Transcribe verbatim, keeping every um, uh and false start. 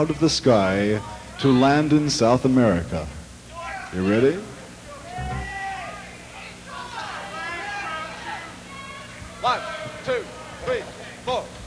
out of the sky to land in South America. You ready? One, two, three, four.